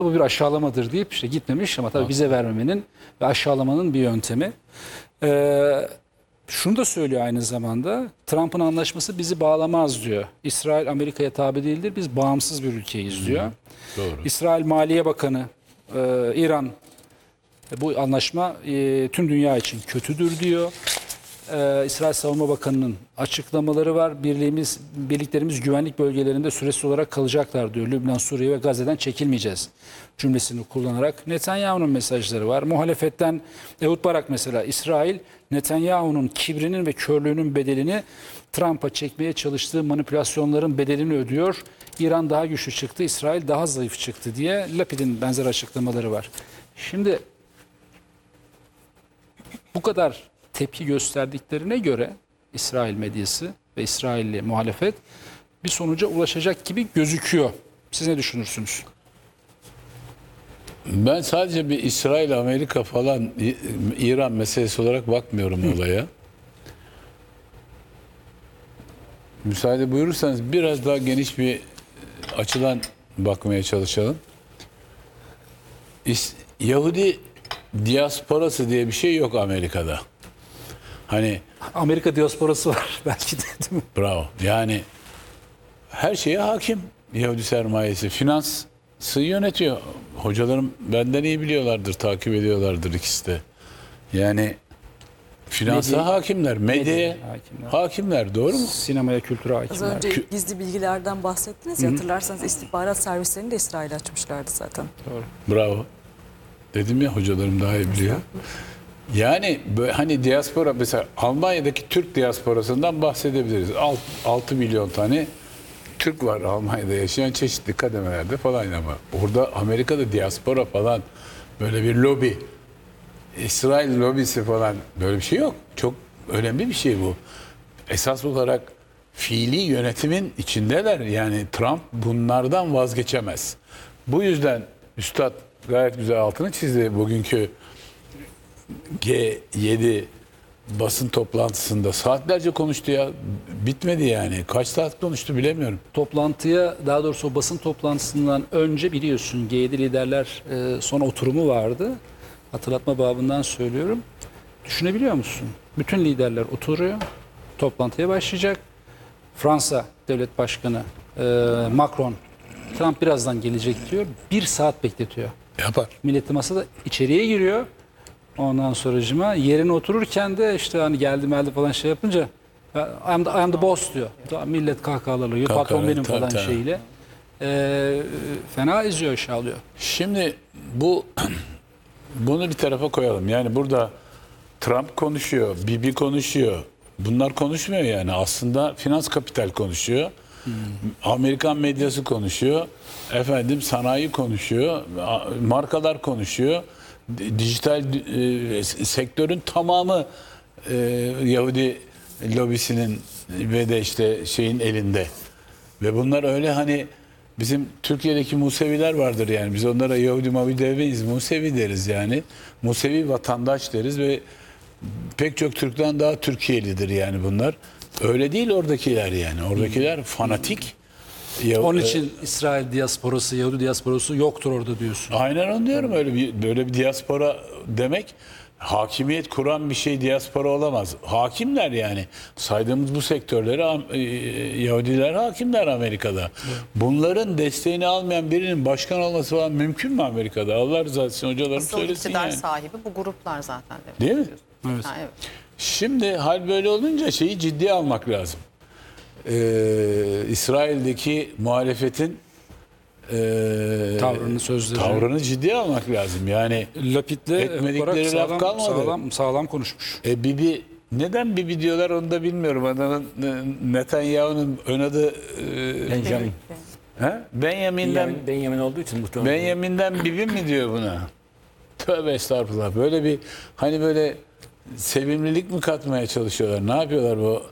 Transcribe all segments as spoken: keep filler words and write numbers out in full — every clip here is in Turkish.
bu bir aşağılamadır deyip işte gitmemiş ama tabii bize vermemenin ve aşağılamanın bir yöntemi. Ee, şunu da söylüyor aynı zamanda, Trump'ın anlaşması bizi bağlamaz diyor. İsrail Amerika'ya tabi değildir, biz bağımsız bir ülkeyiz diyor. Hı, doğru. İsrail Maliye Bakanı, e, İran bu anlaşma e, tüm dünya için kötüdür diyor. Ee, İsrail Savunma Bakanı'nın açıklamaları var. Birliğimiz, birliklerimiz güvenlik bölgelerinde süresiz olarak kalacaklar diyor. Lübnan, Suriye ve Gazze'den çekilmeyeceğiz cümlesini kullanarak. Netanyahu'nun mesajları var. Muhalefetten Ehud Barak mesela, İsrail Netanyahu'nun kibrinin ve körlüğünün bedelini, Trump'a çekmeye çalıştığı manipülasyonların bedelini ödüyor. İran daha güçlü çıktı, İsrail daha zayıf çıktı diye Lapid'in benzer açıklamaları var. Şimdi bu kadar tepki gösterdiklerine göre İsrail medyası ve İsrailli muhalefet bir sonuca ulaşacak gibi gözüküyor. Siz ne düşünürsünüz? Ben sadece bir İsrail, Amerika falan, İ- İran meselesi olarak bakmıyorum olaya. Müsaade buyurursanız biraz daha geniş bir açıdan bakmaya çalışalım. İs- Yahudi diasporası diye bir şey yok Amerika'da. Hani Amerika diasporası var belki de, değil mi? bravo. Yani her şeye hakim Yahudi sermayesi. Finansı yönetiyor. Hocalarım benden iyi biliyorlardır, takip ediyorlardır ikisi de. Yani finansa Medya- hakimler, medyaya medyaya hakimler. hakimler. Doğru mu? Sinemaya, kültüre Az hakimler. önce gizli bilgilerden bahsettiniz ya, hatırlarsanız istihbarat servislerini de İsrail'e açmışlardı zaten. Doğru. Bravo. Dedim ya, hocalarım daha iyi biliyor. Yani böyle hani diaspora, mesela Almanya'daki Türk diasporasından bahsedebiliriz. altı milyon tane Türk var Almanya'da yaşayan, çeşitli kademelerde falan, ama orada Amerika'da diaspora falan, böyle bir lobi, İsrail lobisi falan, böyle bir şey yok. Çok önemli bir şey bu. Esas olarak fiili yönetimin içindeler. Yani Trump bunlardan vazgeçemez. Bu yüzden Üstad gayet güzel altını çizdi bugünkü G yedi basın toplantısında. Saatlerce konuştu ya. Bitmedi yani. Kaç saat konuştu bilemiyorum. Toplantıya, daha doğrusu o basın toplantısından önce biliyorsun G yedi liderler e, son oturumu vardı. Hatırlatma babından söylüyorum. Düşünebiliyor musun? Bütün liderler oturuyor. Toplantıya başlayacak. Fransa Devlet Başkanı e, Macron, Trump birazdan gelecek diyor. Bir saat bekletiyor. Yapar. Milleti masada içeriye giriyor. Ondan sonracıma yerine otururken de işte hani geldi meldi falan şey yapınca I am the, I am the boss diyor. Millet kahkahalarla, Kahkaha, patron benim tabii, falan tabii. şeyle. Ee, fena eziyor, aşağılıyor. Şimdi bu bunu bir tarafa koyalım. Yani burada Trump konuşuyor, Bibi konuşuyor. Bunlar konuşmuyor yani. Aslında finans kapital konuşuyor. Hmm. Amerikan medyası konuşuyor. Efendim sanayi konuşuyor. Markalar konuşuyor. Dijital e, sektörün tamamı e, Yahudi lobisinin ve de işte şeyin elinde. Ve bunlar öyle, hani bizim Türkiye'deki Museviler vardır yani. Biz onlara Yahudi mavi demeyiz, Musevi deriz yani. Musevi vatandaş deriz ve pek çok Türk'ten daha Türkiye'lidir yani bunlar. Öyle değil oradakiler yani. Oradakiler fanatik. Ya, Onun için İsrail diasporası, Yahudi diasporası yoktur orada diyorsun. aynen onu diyorum. Öyle bir böyle bir diaspora demek, hakimiyet kuran bir şey diaspora olamaz. Hakimler yani. Saydığımız bu sektörlere e, Yahudiler hakimler Amerika'da. Evet. Bunların desteğini almayan birinin başkan olması falan mümkün mü Amerika'da? Allah rızası için hocalarım Asıl söylesin iktidar yani. sahibi bu gruplar zaten. Demek Değil mi? Evet. Ha, evet. Şimdi hal böyle olunca şeyi ciddiye almak lazım. Ee, İsrail'deki muhalefetin e, Tavrını, sözlerini. tavrını ciddiye almak lazım. Yani Lapid'le etmedikleri laf sağlam, kalmadı. sağlam, sağlam konuşmuş. E, Bibi, neden Bibi diyorlar onu da bilmiyorum. Adamın Netanyahu'nun ön adı e, Benjamin. he? Benjamin'den Benjamin, Benjamin olduğu için muhtemelen. Benjamin'den Bibi mi diyor buna? Tövbe estağfurullah. Böyle bir hani böyle sevimlilik mi katmaya çalışıyorlar? Ne yapıyorlar bu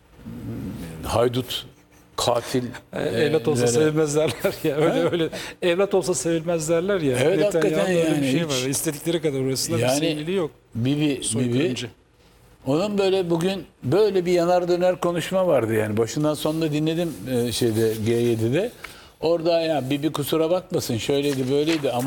haydut, katil? E, evlat olsa e, sevilmez derler ya. Öyle öyle. Evlat olsa sevilmez derler ya. Evet, Netanyahu'nun hakikaten öyle yani bir şey hiç- var. İstedikleri kadar orasında bir Yani sevgili yok. Bibi, Bibi. Soykırımcı. Onun böyle bugün böyle bir yanar döner konuşma vardı yani. Başından sonuna dinledim e, şeyde G yedi'de. Orada ya Bibi kusura bakmasın, şöyleydi böyleydi ama